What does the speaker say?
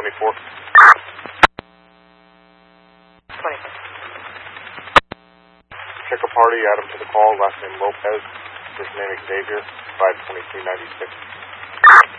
24. 24. Check a party, add him to the call, last name Lopez, first name Xavier, 52396.